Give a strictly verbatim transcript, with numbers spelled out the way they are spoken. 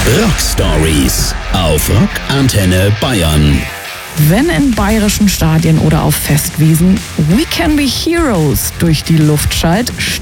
Rock Stories auf Rock Antenne Bayern. Wenn in bayerischen Stadien oder auf Festwiesen We Can Be Heroes durch die Luft schallt,